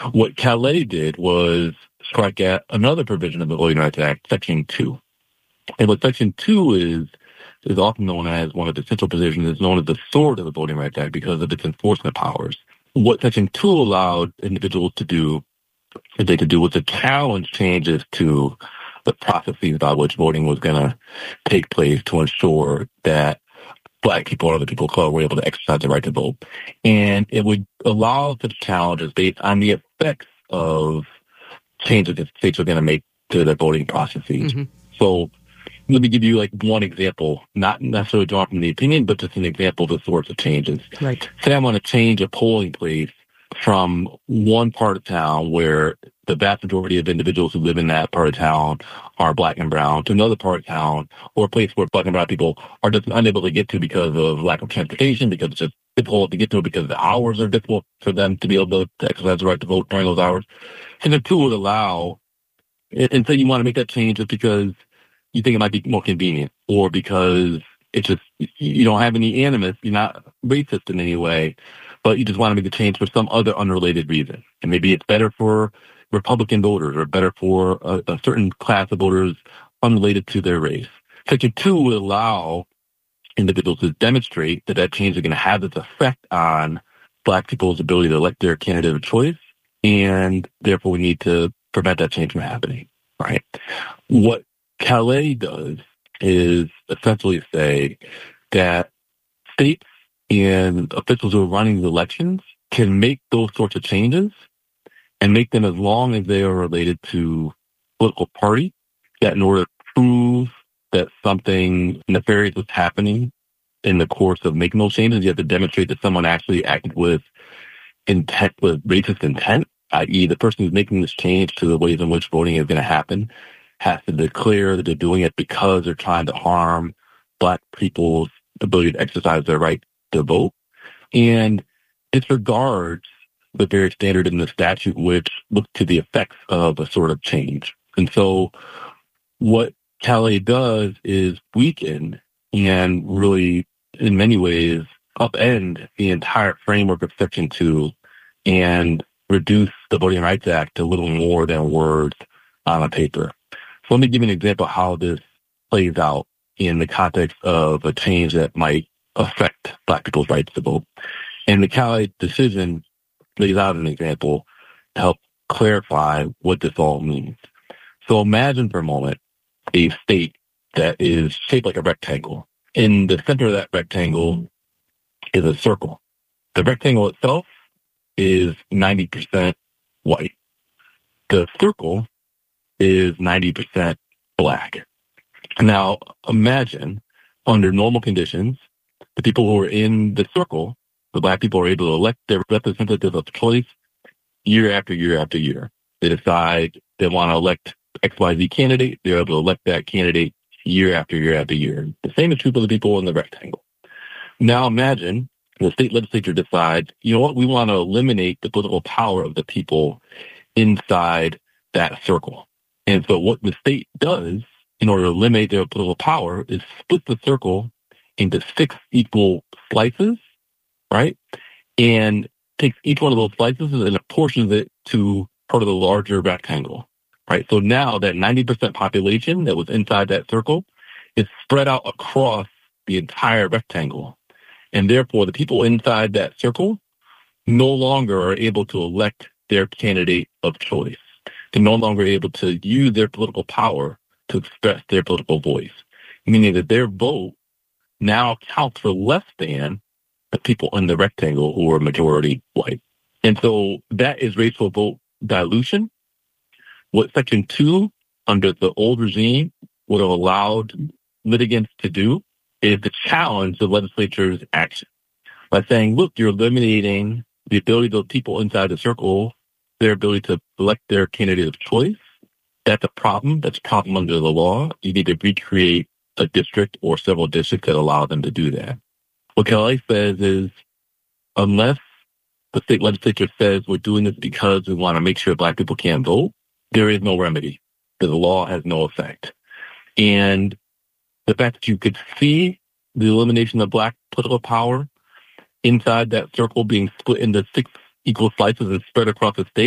What Calais did was strike at another provision of the Voting Rights Act, Section 2. And what Section 2 is often known as one of the central provisions, is known as the sword of the Voting Rights Act because of its enforcement powers. What Section 2 allowed individuals to do, was to challenge changes to the processes by which voting was going to take place to ensure that Black people or other people of color were able to exercise their right to vote. And it would allow such challenges based on the effects of changes that states are going to make to their voting processes. Mm-hmm. So let me give you like one example, not necessarily drawn from the opinion, but just an example of the sorts of changes. Right. Say I want to change a polling place from one part of town where the vast majority of individuals who live in that part of town are Black and brown to another part of town, or a place where Black and brown people are just unable to get to because of lack of transportation, because it's just difficult to get to it because the hours are difficult for them to be able to exercise the right to vote during those hours. And the two would allow, and so you want to make that change just because you think it might be more convenient, or because it's just, you don't have any animus, you're not racist in any way, but you just want to make the change for some other unrelated reason. And maybe it's better for Republican voters or better for a certain class of voters unrelated to their race. Section 2 would allow individuals to demonstrate that that change is going to have this effect on Black people's ability to elect their candidate of choice, and therefore we need to prevent that change from happening, right? What Calais does is essentially say that states and officials who are running the elections can make those sorts of changes and make them as long as they are related to political party, that in order to prove that something nefarious was happening in the course of making those changes, you have to demonstrate that someone actually acted with intent, with racist intent, i.e. the person who's making this change to the ways in which voting is going to happen has to declare that they're doing it because they're trying to harm Black people's ability to exercise their right to vote, and disregards the very standard in the statute which looks to the effects of a sort of change. And so what Calais does is weaken and really, in many ways, upend the entire framework of Section 2 and reduce the Voting Rights Act to little more than words on a paper. So let me give you an example of how this plays out in the context of a change that might affect Black people's rights to vote. And the Calais decision lays out an example to help clarify what this all means. So imagine for a moment a state that is shaped like a rectangle. In the center of that rectangle is a circle. The rectangle itself is 90% white. The circle is 90% Black. Now, imagine, under normal conditions, the people who are in the circle, the Black people, are able to elect their representatives of choice year after year after year. They decide they want to elect XYZ candidate. They're able to elect that candidate year after year after year. The same is true for the people in the rectangle. Now imagine the state legislature decides, you know what, we want to eliminate the political power of the people inside that circle. And so what the state does in order to eliminate their political power is split the circle into 6 equal slices, right? And takes each one of those slices and apportions it to part of the larger rectangle, right? So now that 90% population that was inside that circle is spread out across the entire rectangle. And therefore, the people inside that circle no longer are able to elect their candidate of choice. They're no longer able to use their political power to express their political voice, meaning that their vote now counts for less than the people in the rectangle who are majority white. And so that is racial vote dilution. What Section 2 under the old regime would have allowed litigants to do is to challenge the legislature's action by saying, look, you're eliminating the ability of those people inside the circle, their ability to elect their candidate of choice. That's a problem. That's a problem under the law. You need to recreate a district or several districts that allow them to do that. What Calais says is, unless the state legislature says we're doing this because we want to make sure Black people can't vote, there is no remedy. The law has no effect. And the fact that you could see the elimination of Black political power inside that circle being split into 6 equal slices and spread across the state